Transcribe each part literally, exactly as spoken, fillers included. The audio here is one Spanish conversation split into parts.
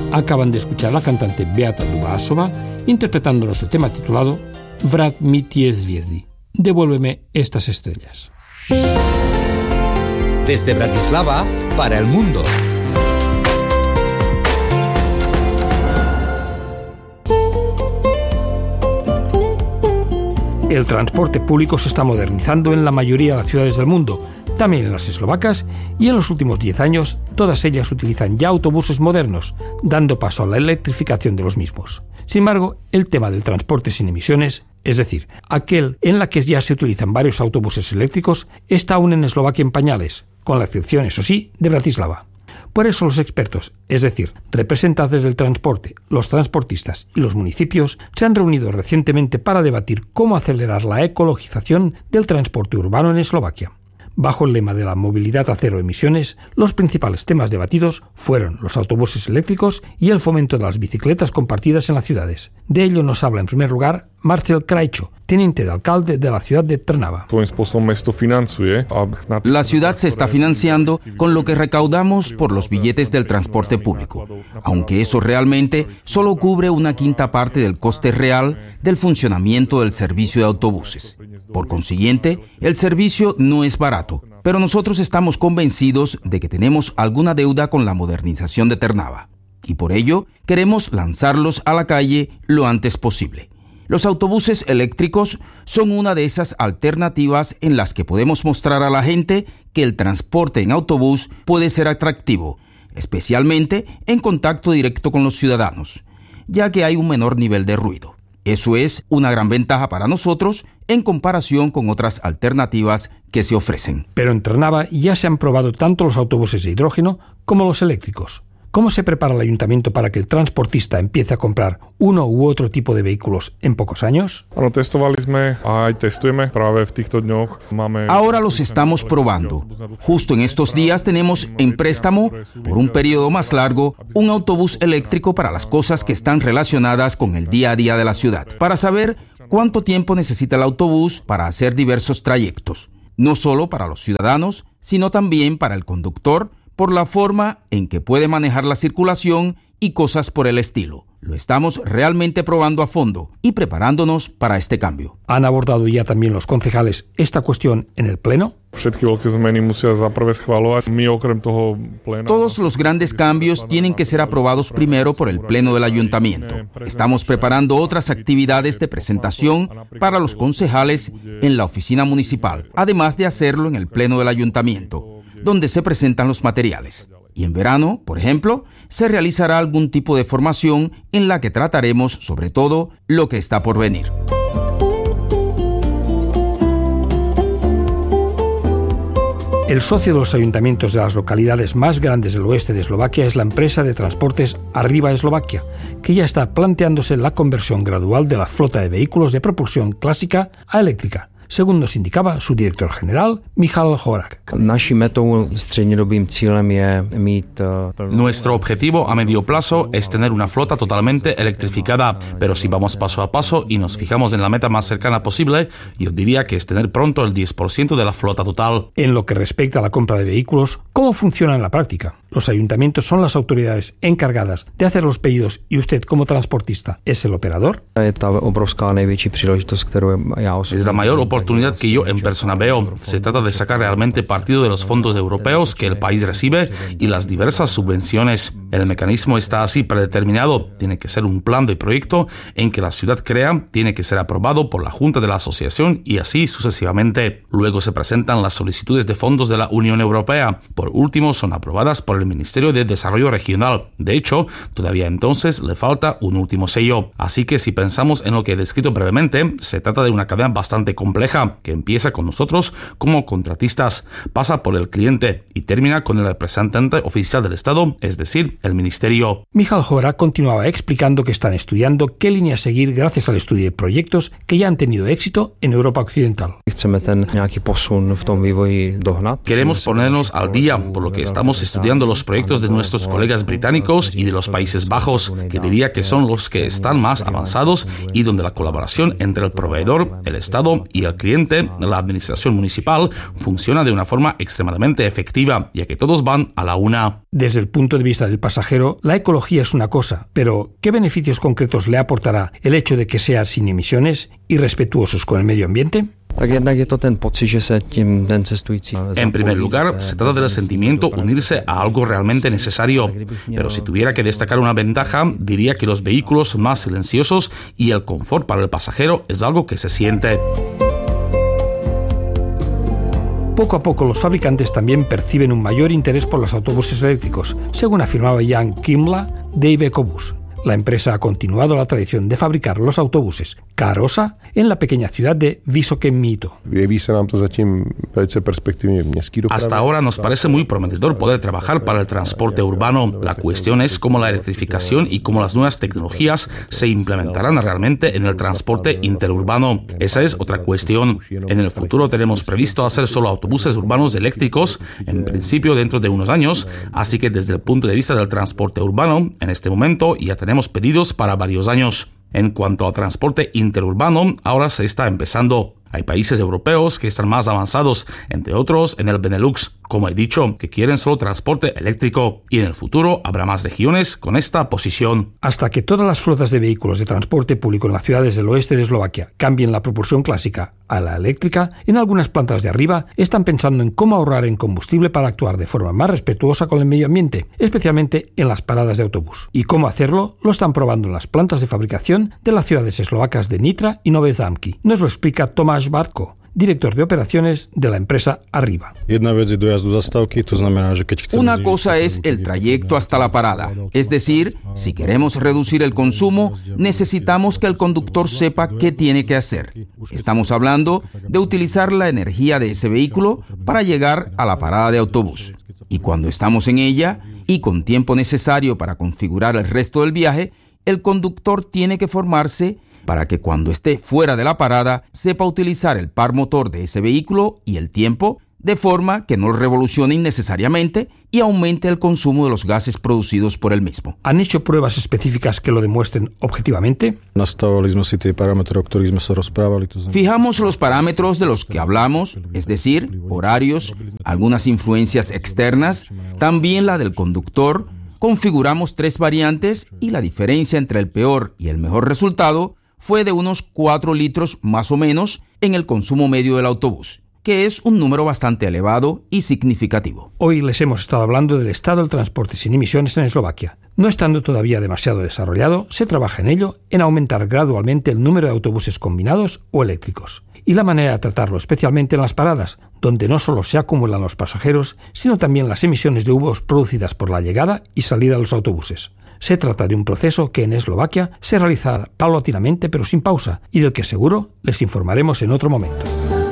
acaban de escuchar a la cantante Beata Dubasova interpretándonos el tema titulado Vrat mi tie zviezdi, devuélveme estas estrellas. Desde Bratislava para el mundo. El transporte público se está modernizando en la mayoría de las ciudades del mundo, también en las eslovacas, y en los últimos diez años todas ellas utilizan ya autobuses modernos, dando paso a la electrificación de los mismos. Sin embargo, el tema del transporte sin emisiones, es decir, aquel en la que ya se utilizan varios autobuses eléctricos, está aún en Eslovaquia en pañales, con la excepción, eso sí, de Bratislava. Por eso los expertos, es decir, representantes del transporte, los transportistas y los municipios, se han reunido recientemente para debatir cómo acelerar la ecologización del transporte urbano en Eslovaquia. Bajo el lema de la movilidad a cero emisiones, los principales temas debatidos fueron los autobuses eléctricos y el fomento de las bicicletas compartidas en las ciudades. De ello nos habla en primer lugar Marcel Krajčo, teniente de alcalde de la ciudad de Trnava. La ciudad se está financiando con lo que recaudamos por los billetes del transporte público, aunque eso realmente solo cubre una quinta parte del coste real del funcionamiento del servicio de autobuses. Por consiguiente, el servicio no es barato, pero nosotros estamos convencidos de que tenemos alguna deuda con la modernización de Trnava, y por ello queremos lanzarlos a la calle lo antes posible. Los autobuses eléctricos son una de esas alternativas en las que podemos mostrar a la gente que el transporte en autobús puede ser atractivo, especialmente en contacto directo con los ciudadanos, ya que hay un menor nivel de ruido. Eso es una gran ventaja para nosotros en comparación con otras alternativas que se ofrecen. Pero en Trnava ya se han probado tanto los autobuses de hidrógeno como los eléctricos. ¿Cómo se prepara el ayuntamiento para que el transportista empiece a comprar uno u otro tipo de vehículos en pocos años? Ahora los estamos probando. Justo en estos días tenemos en préstamo, por un periodo más largo, un autobús eléctrico para las cosas que están relacionadas con el día a día de la ciudad, para saber cuánto tiempo necesita el autobús para hacer diversos trayectos, no solo para los ciudadanos, sino también para el conductor, por la forma en que puede manejar la circulación y cosas por el estilo. Lo estamos realmente probando a fondo y preparándonos para este cambio. ¿Han abordado ya también los concejales esta cuestión en el Pleno? Todos los grandes cambios tienen que ser aprobados primero por el Pleno del Ayuntamiento. Estamos preparando otras actividades de presentación para los concejales en la oficina municipal, además de hacerlo en el Pleno del Ayuntamiento, donde se presentan los materiales. Y en verano, por ejemplo, se realizará algún tipo de formación en la que trataremos sobre todo lo que está por venir. El socio de los ayuntamientos de las localidades más grandes del oeste de Eslovaquia es la empresa de transportes Arriva Eslovaquia, que ya está planteándose la conversión gradual de la flota de vehículos de propulsión clásica a eléctrica, según nos indicaba su director general, Michal Horak. Nuestro objetivo a medio plazo es tener una flota totalmente electrificada, pero si vamos paso a paso y nos fijamos en la meta más cercana posible, yo diría que es tener pronto el diez por ciento de la flota total. En lo que respecta a la compra de vehículos, ¿cómo funciona en la práctica? Los ayuntamientos son las autoridades encargadas de hacer los pedidos y usted, como transportista, ¿es el operador? Es la mayor oportunidad que yo en persona veo. Se trata de sacar realmente partido de los fondos europeos que el país recibe y las diversas subvenciones. El mecanismo está así predeterminado. Tiene que ser un plan de proyecto en que la ciudad crea, tiene que ser aprobado por la Junta de la Asociación y así sucesivamente. Luego se presentan las solicitudes de fondos de la Unión Europea. Por último, son aprobadas por el Ministerio de Desarrollo Regional. De hecho, todavía entonces le falta un último sello. Así que si pensamos en lo que he descrito brevemente, se trata de una cadena bastante compleja que empieza con nosotros como contratistas, pasa por el cliente y termina con el representante oficial del Estado, es decir, el Ministerio. Michal Horak continuaba explicando que están estudiando qué línea seguir gracias al estudio de proyectos que ya han tenido éxito en Europa Occidental. Queremos ponernos al día, por lo que estamos estudiando los proyectos de nuestros colegas británicos y de los Países Bajos, que diría que son los que están más avanzados y donde la colaboración entre el proveedor, el Estado y el cliente, la administración municipal, funciona de una forma extremadamente efectiva, ya que todos van a la una. Desde el punto de vista del pasado, pasajero, la ecología es una cosa, pero ¿qué beneficios concretos le aportará el hecho de que sea sin emisiones y respetuosos con el medio ambiente? En primer lugar, se trata del sentimiento unirse a algo realmente necesario. Pero si tuviera que destacar una ventaja, diría que los vehículos son más silenciosos y el confort para el pasajero es algo que se siente. Poco a poco los fabricantes también perciben un mayor interés por los autobuses eléctricos, según afirmaba Jan Kimla de Iveco Bus. La empresa ha continuado la tradición de fabricar los autobuses Karosa en la pequeña ciudad de Vysoké-Mýto. Hasta ahora nos parece muy prometedor poder trabajar para el transporte urbano. La cuestión es cómo la electrificación y cómo las nuevas tecnologías se implementarán realmente en el transporte interurbano. Esa es otra cuestión. En el futuro tenemos previsto hacer solo autobuses urbanos eléctricos, en principio dentro de unos años, así que desde el punto de vista del transporte urbano, en este momento ya tenemos Tenemos pedidos para varios años. En cuanto al transporte interurbano, ahora se está empezando. Hay países europeos que están más avanzados, entre otros en el Benelux, como he dicho, que quieren solo transporte eléctrico, y en el futuro habrá más regiones con esta posición. Hasta que todas las flotas de vehículos de transporte público en las ciudades del oeste de Eslovaquia cambien la propulsión clásica a la eléctrica, en algunas plantas de arriba están pensando en cómo ahorrar en combustible para actuar de forma más respetuosa con el medio ambiente, especialmente en las paradas de autobús. Y cómo hacerlo lo están probando en las plantas de fabricación de las ciudades eslovacas de Nitra y Nové Zámky. Nos lo explica Tomás Bartko, director de operaciones de la empresa Arriva. Una cosa es el trayecto hasta la parada. Es decir, si queremos reducir el consumo, necesitamos que el conductor sepa qué tiene que hacer. Estamos hablando de utilizar la energía de ese vehículo para llegar a la parada de autobús. Y cuando estamos en ella, y con tiempo necesario para configurar el resto del viaje, el conductor tiene que formarse para que cuando esté fuera de la parada sepa utilizar el par motor de ese vehículo y el tiempo de forma que no lo revolucione innecesariamente y aumente el consumo de los gases producidos por el mismo. ¿Han hecho pruebas específicas que lo demuestren objetivamente? Fijamos los parámetros de los que hablamos, es decir, horarios, algunas influencias externas, también la del conductor. Configuramos tres variantes y la diferencia entre el peor y el mejor resultado fue de unos cuatro litros más o menos en el consumo medio del autobús, que es un número bastante elevado y significativo. Hoy les hemos estado hablando del estado del transporte sin emisiones en Eslovaquia. No estando todavía demasiado desarrollado, se trabaja en ello en aumentar gradualmente el número de autobuses combinados o eléctricos y la manera de tratarlo, especialmente en las paradas, donde no solo se acumulan los pasajeros, sino también las emisiones de humos producidas por la llegada y salida de los autobuses. Se trata de un proceso que en Eslovaquia se realizará paulatinamente pero sin pausa y del que seguro les informaremos en otro momento.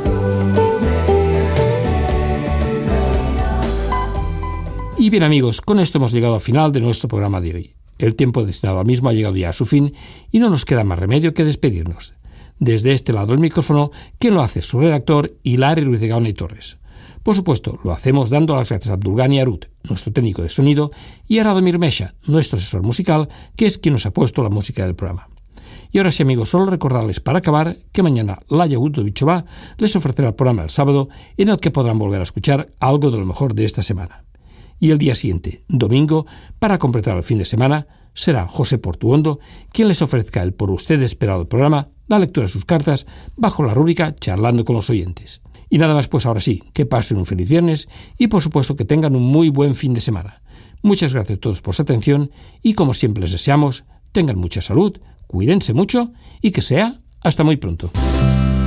Y bien amigos, con esto hemos llegado al final de nuestro programa de hoy. El tiempo destinado al mismo ha llegado ya a su fin y no nos queda más remedio que despedirnos. Desde este lado del micrófono, quien lo hace su redactor, Hilari Ruiz de Gaona y Torres. Por supuesto, lo hacemos dando las gracias a Abdulgani Arut, nuestro técnico de sonido, y a Radomir Mesha, nuestro asesor musical, que es quien nos ha puesto la música del programa. Y ahora sí amigos, solo recordarles para acabar que mañana Laia Gutovichova les ofrecerá el programa el sábado en el que podrán volver a escuchar algo de lo mejor de esta semana. Y el día siguiente, domingo, para completar el fin de semana, será José Portuondo quien les ofrezca el por usted esperado programa, la lectura de sus cartas, bajo la rúbrica Charlando con los oyentes. Y nada más, pues ahora sí, que pasen un feliz viernes y por supuesto que tengan un muy buen fin de semana. Muchas gracias a todos por su atención y como siempre les deseamos, tengan mucha salud, cuídense mucho y que sea hasta muy pronto.